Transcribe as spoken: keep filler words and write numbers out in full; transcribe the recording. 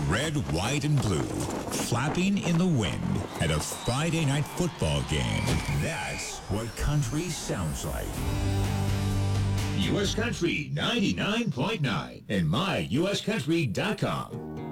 red, white, and blue, flapping in the wind at a Friday night football game. That's what country sounds like. U S Country ninety-nine point nine and my U S country dot com.